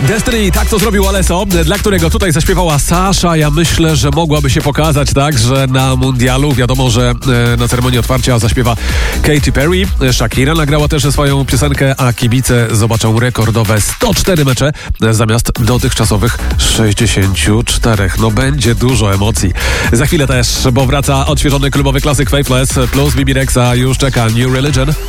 Destiny tak to zrobił Alesso, dla którego tutaj zaśpiewała Sasha. Ja myślę, że mogłaby się pokazać także na mundialu. Wiadomo, że na ceremonii otwarcia zaśpiewa Katy Perry. Shakira nagrała też swoją piosenkę, a kibice zobaczą rekordowe 104 mecze zamiast dotychczasowych 64. No będzie dużo emocji. Za chwilę też, bo wraca odświeżony klubowy klasyk Faithless plus BB Rexha już czeka New Religion.